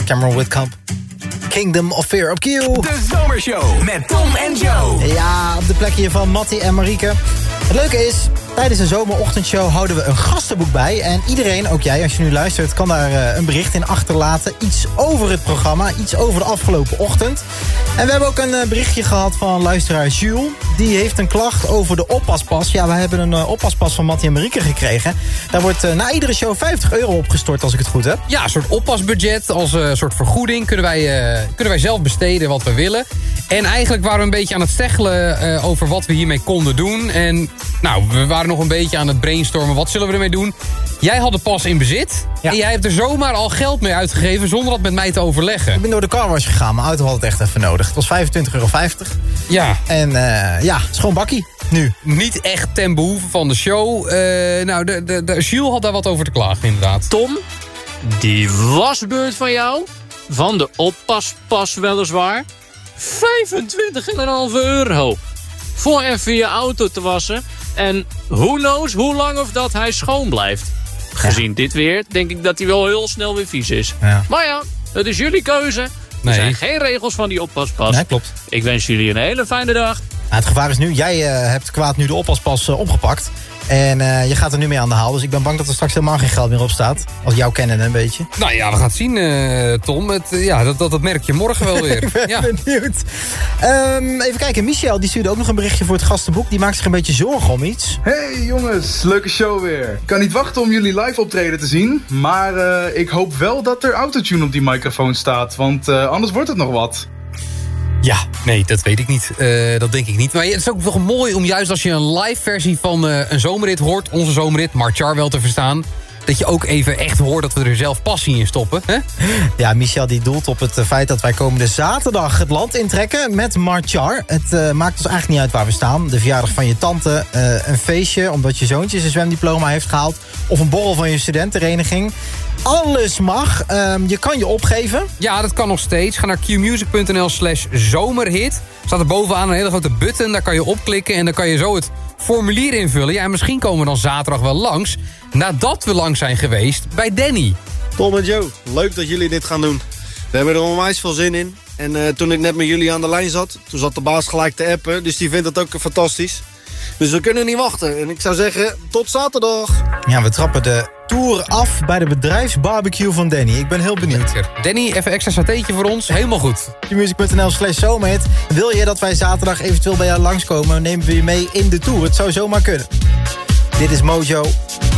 Cameron Whitcomb. Kingdom of Fear op Q. De Zomershow met Tom en Joe. Ja, op de plek hier van Mattie en Marieke. Het leuke is, tijdens de zomerochtendshow houden we een gastenboek bij. En iedereen, ook jij als je nu luistert, kan daar een bericht in achterlaten. Iets over het programma, iets over de afgelopen ochtend. En we hebben ook een berichtje gehad van luisteraar Jules. Die heeft een klacht over de oppaspas. Ja, we hebben een oppaspas van Mattie en Marieke gekregen. Daar wordt na iedere show €50 opgestort, als ik het goed heb. Ja, een soort oppasbudget. Als een soort vergoeding kunnen wij zelf besteden wat we willen. En eigenlijk waren we een beetje aan het steggelen over wat we hiermee konden doen. En nou, we waren nog een beetje aan het brainstormen. Wat zullen we ermee doen? Jij had de pas in bezit. Ja. En jij hebt er zomaar al geld mee uitgegeven zonder dat met mij te overleggen. Ik ben door de carwash gegaan. Mijn auto had het echt even nodig. Het was €25,50. Ja. En ja, het is gewoon bakkie. Nu. Niet echt ten behoeve van de show. Nou, de Jules had daar wat over te klagen, inderdaad. Tom, die wasbeurt van jou, van de oppaspas weliswaar, €25,5 voor even je auto te wassen. En who knows hoe lang of dat hij schoon blijft. Gezien dit weer, denk ik dat hij wel heel snel weer vies is. Ja. Maar ja, het is jullie keuze. Er zijn geen regels van die oppaspas. Nee, klopt. Ik wens jullie een hele fijne dag. Nou, het gevaar is nu, jij hebt kwaad nu de oppaspas opgepakt. En je gaat er nu mee aan de haal. Dus ik ben bang dat er straks helemaal geen geld meer op staat. Als jou kennen een beetje. Nou ja, we gaan het zien, Tom. Dat merk je morgen wel weer. Ik ben benieuwd. Even kijken, Michel die stuurde ook nog een berichtje voor het gastenboek. Die maakt zich een beetje zorgen om iets. Hey jongens, leuke show weer. Ik kan niet wachten om jullie live optreden te zien. Maar ik hoop wel dat er autotune op die microfoon staat. Want anders wordt het nog wat. Ja, nee, dat weet ik niet. Dat denk ik niet. Maar het is ook wel mooi om juist als je een live versie van een zomerrit hoort... onze zomerrit, Marchar wel te verstaan... dat je ook even echt hoort dat we er zelf passie in stoppen. Hè? Ja, Michel die doelt op het feit dat wij komende zaterdag het land intrekken met Marchar. Het maakt ons eigenlijk niet uit waar we staan. De verjaardag van je tante, een feestje omdat je zoontje zijn zwemdiploma heeft gehaald... of een borrel van je studentenvereniging... Alles mag. Je kan je opgeven. Ja, dat kan nog steeds. Ga naar qmusic.nl/zomerhit. Staat er bovenaan een hele grote button. Daar kan je opklikken en dan kan je zo het formulier invullen. Ja, en misschien komen we dan zaterdag wel langs. Nadat we langs zijn geweest bij Danny. Tom en Joe, leuk dat jullie dit gaan doen. We hebben er onwijs veel zin in. En toen ik net met jullie aan de lijn zat... toen zat de baas gelijk te appen. Dus die vindt het ook fantastisch. Dus we kunnen niet wachten. En ik zou zeggen, tot zaterdag. Ja, we trappen de tour af bij de bedrijfsbarbecue van Danny. Ik ben heel benieuwd. Danny, even extra satéetje voor ons. Helemaal goed. qmusic.nl/zomerhit. Wil je dat wij zaterdag eventueel bij jou langskomen? Nemen we je mee in de tour. Het zou zomaar kunnen. Dit is Mojo.